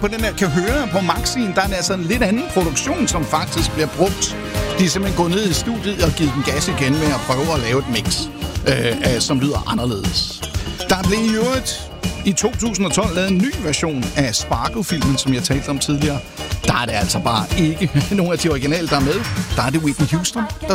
på den her kan høre på Maxien, der er altså en lidt anden produktion, som faktisk bliver brugt. De er simpelthen gået ned i studiet og givet den gas igen med at prøve at lave et mix, som lyder anderledes. Der blev i øvrigt i 2012 lavet en ny version af Spargo-filmen, som jeg talte om tidligere. Der er det altså bare ikke nogen af de originale, der er med. Der er det Whitney Houston, der